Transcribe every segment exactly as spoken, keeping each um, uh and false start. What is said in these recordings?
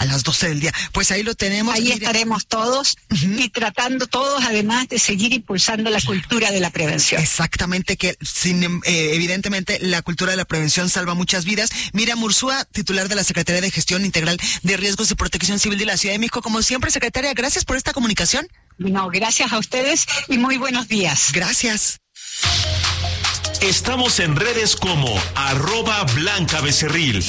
las doce del día. Pues ahí lo tenemos. Ahí Miriam. Estaremos todos uh-huh. y tratando todos, además de seguir impulsando la cultura de la prevención. Exactamente, que sin, eh, evidentemente la cultura de la prevención salva muchas vidas. Miriam Urzúa, titular de la Secretaría de Gestión Integral de Riesgos y Protección Civil de la Ciudad de México. Como siempre, secretaria, gracias por esta comunicación. No, gracias a ustedes y muy buenos días. Gracias. Estamos en redes como arroba Blanca Becerril.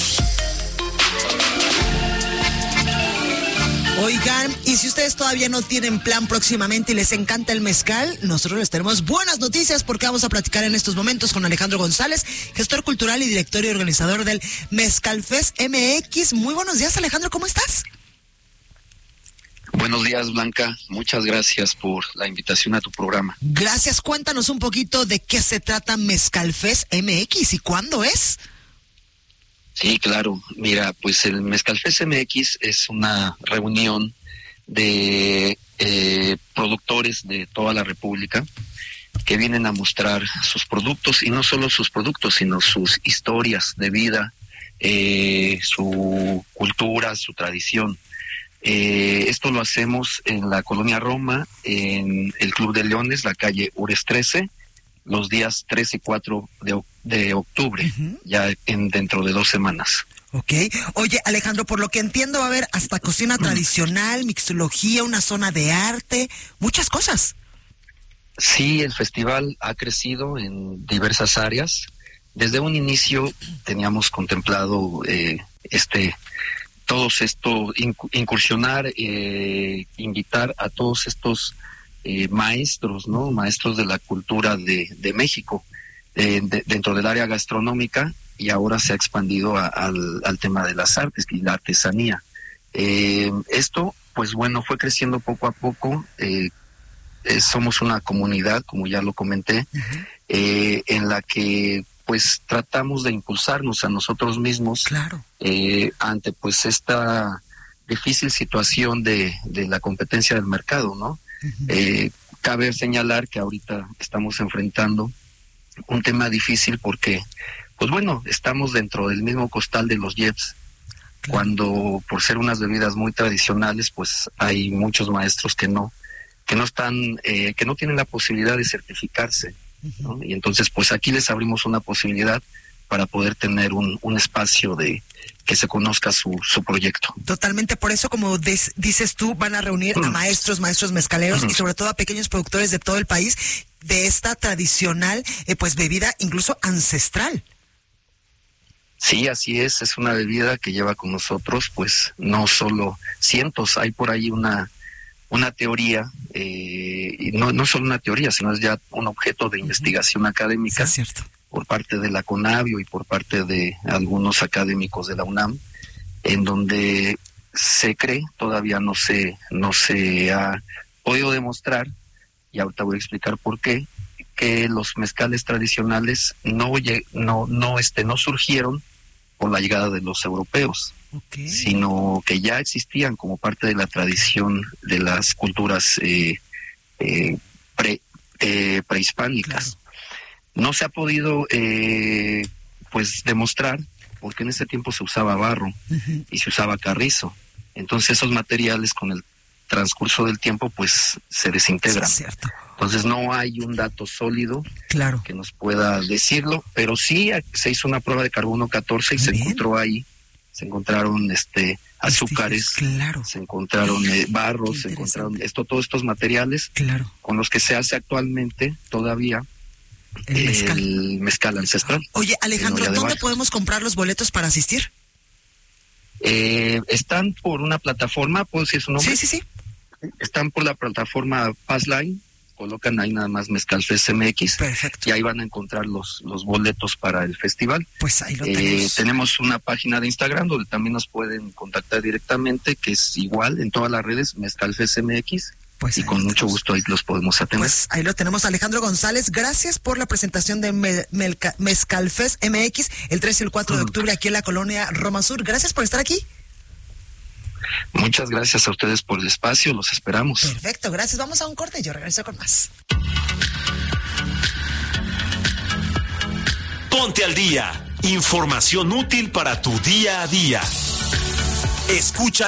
Oigan, y si ustedes todavía no tienen plan próximamente y les encanta el mezcal, nosotros les tenemos buenas noticias porque vamos a platicar en estos momentos con Alejandro González, gestor cultural y director y organizador del Mezcal Fest M X. Muy buenos días, Alejandro, ¿cómo estás? Buenos días, Blanca. Muchas gracias por la invitación a tu programa. Gracias. Cuéntanos un poquito de qué se trata Mezcal Fest M X y cuándo es. Sí, claro. Mira, pues el Mezcal Fest M X es una reunión de eh, productores de toda la República que vienen a mostrar sus productos, y no solo sus productos, sino sus historias de vida, eh, su cultura, su tradición. Eh, esto lo hacemos en la Colonia Roma, en el Club de Leones, la calle Ures trece, los días tres y cuatro de, de octubre, uh-huh. ya en dentro de dos semanas. Ok. Oye, Alejandro, por lo que entiendo va a haber hasta cocina uh-huh. tradicional, mixología, una zona de arte, muchas cosas. Sí, el festival ha crecido en diversas áreas. Desde un inicio teníamos contemplado eh, este... todos esto, incursionar, eh, invitar a todos estos eh, maestros, ¿no? Maestros de la cultura de, de México, eh, de, dentro del área gastronómica, y ahora se ha expandido a, al, al tema de las artes y la artesanía. Eh, esto, pues bueno, fue creciendo poco a poco. Eh, eh, somos una comunidad, como ya lo comenté, uh-huh. eh, en la que pues tratamos de impulsarnos a nosotros mismos, claro. eh, ante pues esta difícil situación de, de la competencia del mercado, ¿no? Uh-huh. Eh, cabe señalar que ahorita estamos enfrentando un tema difícil porque, pues bueno, estamos dentro del mismo costal de los Jets, claro. cuando por ser unas bebidas muy tradicionales, pues hay muchos maestros que no, que no están, eh, que no tienen la posibilidad de certificarse. ¿no? Y entonces pues aquí les abrimos una posibilidad para poder tener un, un espacio de que se conozca su, su proyecto. Totalmente, por eso como des, dices tú, van a reunir mm. a maestros, maestros mezcaleros mm. y sobre todo a pequeños productores de todo el país de esta tradicional eh, pues bebida incluso ancestral. Sí, así es, es una bebida que lleva con nosotros pues no solo cientos, hay por ahí una una teoría, eh, y no, no solo una teoría, sino es ya un objeto de investigación uh-huh. académica sí, por parte de la CONABIO y por parte de algunos académicos de la UNAM, en donde se cree, todavía no se, no se ha podido demostrar, y ahorita voy a explicar por qué, que los mezcales tradicionales no, no, no, este, no surgieron por la llegada de los europeos. Okay. Sino que ya existían como parte de la tradición de las culturas eh, eh, pre, eh, prehispánicas. Claro. No se ha podido eh, pues demostrar porque en ese tiempo se usaba barro uh-huh. y se usaba carrizo. Entonces esos materiales con el transcurso del tiempo pues se desintegran. Sí, es cierto. Entonces no hay un dato sólido claro. que nos pueda decirlo, pero sí se hizo una prueba de carbono catorce y Bien. se encontró ahí. Se encontraron este azúcares, claro. se encontraron eh, barros, se encontraron esto, todos estos materiales claro. con los que se hace actualmente todavía el, el mezcal. mezcal ancestral. Oye, Alejandro, ¿dónde barros. podemos comprar los boletos para asistir? Eh, están por una plataforma, ¿puedo decir su nombre? Sí, sí, sí. Están por la plataforma Passline. Colocan ahí nada más Mezcal Fest M X. Perfecto. Y ahí van a encontrar los los boletos para el festival. Pues ahí lo eh, tenemos. Tenemos una página de Instagram donde también nos pueden contactar directamente, que es igual en todas las redes, Mezcal Fest M X. Pues y con mucho tenemos. gusto ahí los podemos atender. Pues ahí lo tenemos, Alejandro González. Gracias por la presentación de Me- Melca- Mezcal Fest M X el tres y el cuatro de octubre aquí en la colonia Roma Sur. Gracias por estar aquí. Muchas gracias a ustedes por el espacio, los esperamos. Perfecto, gracias. Vamos a un corte y yo regreso con más. Ponte al día. Información útil para tu día a día. Escucha